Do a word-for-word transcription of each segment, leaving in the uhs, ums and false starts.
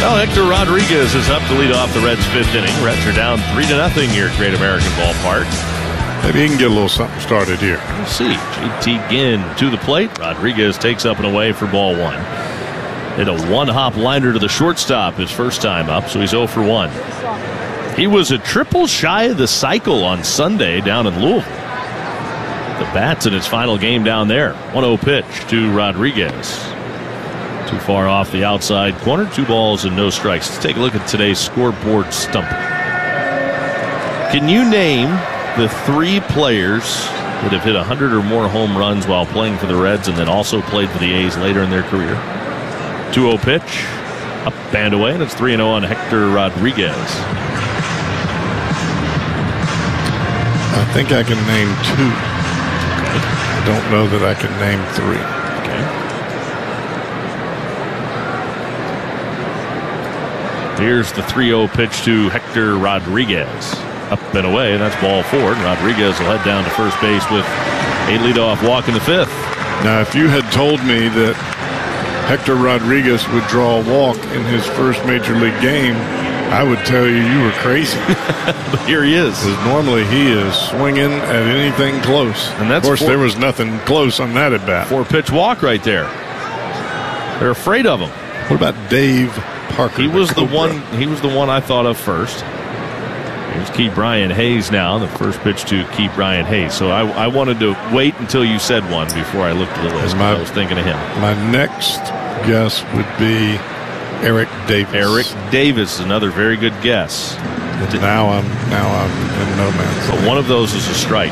Well, Hector Rodriguez is up to lead off the Reds' fifth inning. Reds are down three to nothing here at Great American Ballpark. Maybe he can get a little something started here. We'll see. J T Ginn to the plate. Rodriguez takes up and away for ball one. Hit a one-hop liner to the shortstop his first time up, so he's oh for one. He was a triple shy of the cycle on Sunday down in Louisville. The Bats in its final game down there. one oh pitch to Rodriguez. Too far off the outside corner. Two balls and no strikes. Let's take a look at today's scoreboard stump. Can you name the three players that have hit one hundred or more home runs while playing for the Reds and then also played for the A's later in their career? two oh pitch. Up and away, and it's three oh on Hector Rodriguez. I think I can name two. Okay. I don't know that I can name three. Okay. Here's the three oh pitch to Hector Rodriguez. Up and away, and that's ball four. Rodriguez will head down to first base with a leadoff walk in the fifth. Now, if you had told me that Hector Rodriguez would draw a walk in his first major league game, I would tell you you were crazy. But here he is. Because normally he is swinging at anything close. And that's of course, four, there was nothing close on that at bat. Four pitch walk right there. They're afraid of him. What about Dave Parker? He was the Cobra? one. He was the one I thought of first. Here's Ke'Bryan Hayes now. The first pitch to Ke'Bryan Hayes. So I, I wanted to wait until you said one before I looked at the list. My, I was thinking of him. My next guess would be Eric Davis. Eric Davis, another very good guess. Now I'm now I'm in no man's But land. one of those is a strike.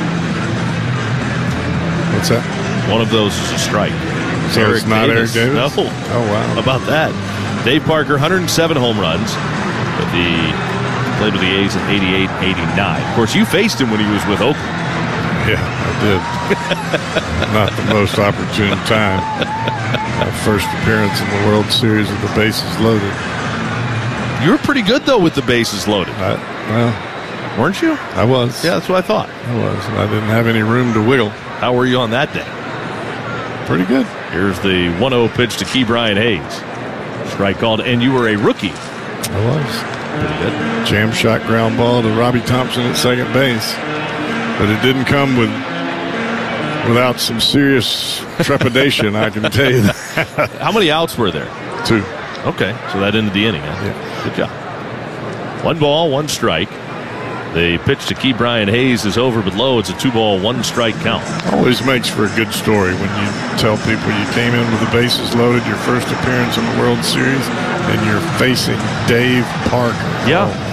What's that? One of those is a strike. So Eric it's not Davis. Eric Davis? No. Oh, wow. How about that? Dave Parker, one hundred seven home runs. But the played with the A's in eighty-eight, eighty-nine. Of course, you faced him when he was with Oakland. Yeah, I did. Not the most opportune time. My first appearance in the World Series with the bases loaded. You were pretty good, though, with the bases loaded. I, well, weren't you? I was. Yeah, that's what I thought. I was. And I didn't have any room to wiggle. How were you on that day? Pretty good. Here's the one oh pitch to Ke'Bryan Hayes. Strike called, and you were a rookie. I was. Pretty good. Jam shot ground ball to Robbie Thompson at second base. But it didn't come with without some serious trepidation, I can tell you that. How many outs were there? Two. Okay, so that ended the inning, huh? Yeah. Good job. One ball, one strike. The pitch to Ke'Bryan Hayes is over but low. It's a two-ball, one-strike count. Always makes for a good story when you tell people you came in with the bases loaded, your first appearance in the World Series, and you're facing Dave Parker. Yeah. Oh,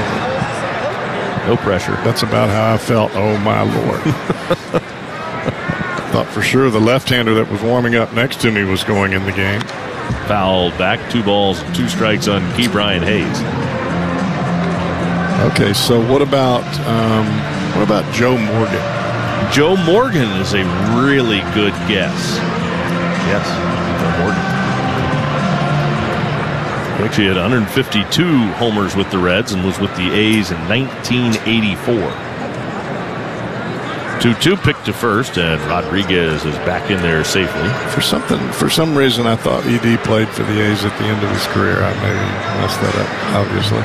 no pressure. That's about how I felt. Oh, my Lord. Thought for sure the left-hander that was warming up next to me was going in the game. Fouled back. Two balls, two strikes on Ke'Bryan Hayes. Okay, so what about um, what about Joe Morgan? Joe Morgan is a really good guess. Yes, Joe Morgan. He actually had one hundred fifty-two homers with the Reds and was with the A's in nineteen eighty-four. two two pick to first, and Rodriguez is back in there safely. For something, for some reason, I thought E D played for the A's at the end of his career. I maybe messed that up, obviously.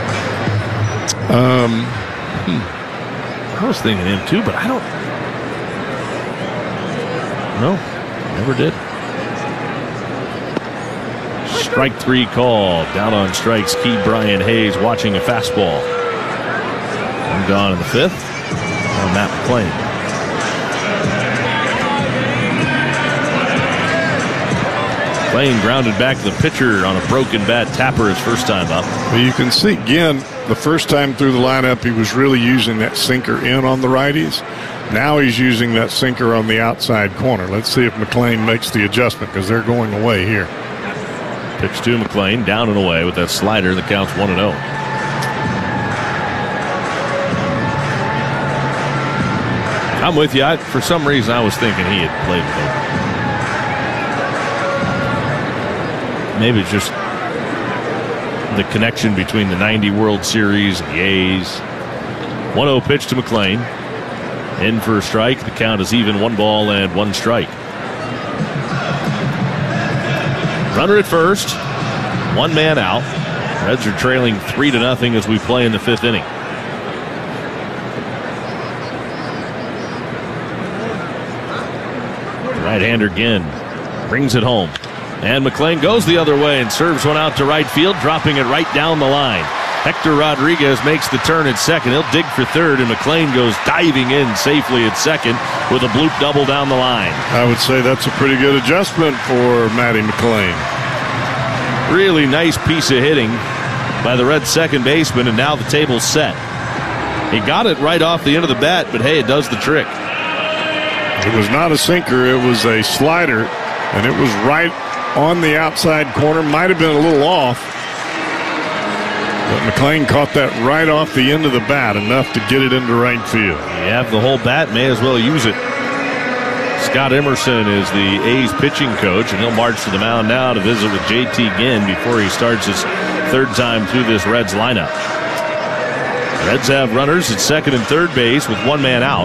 Um, hmm. I was thinking him too, but I don't. No, never did. Strike three call. Down on strikes. Ke'Bryan Hayes watching a fastball. I'm gone in the fifth. On Matt McLain. McLain grounded back to the pitcher on a broken bat. Tapper his first time up. Well, you can see again the first time through the lineup he was really using that sinker in on the righties. Now he's using that sinker on the outside corner. Let's see if McLain makes the adjustment because they're going away here. Pitch to McLain, down and away with that slider that counts one and oh. I'm with you. I, for some reason, I was thinking he had played with him. Maybe it's just the connection between the ninety World Series and the A's. one oh pitch to McLain. In for a strike. The count is even, one ball and one strike. Runner at first. One man out. Reds are trailing three to nothing as we play in the fifth inning. Right-hander Ginn brings it home. And McLean goes the other way and serves one out to right field, dropping it right down the line. Hector Rodriguez makes the turn at second. He'll dig for third, and McLean goes diving in safely at second with a bloop double down the line. I would say that's a pretty good adjustment for Matty McLean. Really nice piece of hitting by the Reds second baseman, and now the table's set. He got it right off the end of the bat, but hey, it does the trick. It was not a sinker, it was a slider, and it was right on the outside corner. Might have been a little off, but McLean caught that right off the end of the bat, enough to get it into right field. You have the whole bat, may as well use it. Scott Emerson is the A's pitching coach, and he'll march to the mound now to visit with J T Ginn before he starts his third time through this Reds lineup. Reds have runners at second and third base with one man out.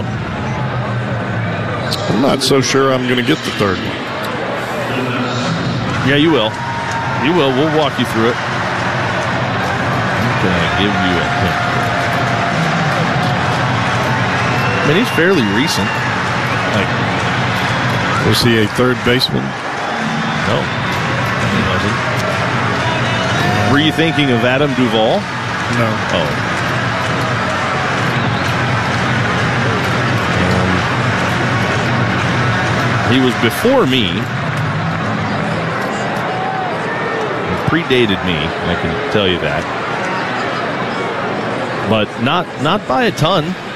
I'm not so sure I'm going to get the third one. Yeah, you will. You will. We'll walk you through it. I'm going to give you a hint. I mean, he's fairly recent. Like, was he a third baseman? no, he wasn't. Were you thinking of Adam Duvall? No. Oh. He was before me. He predated me, I can tell you that. But not not by a ton.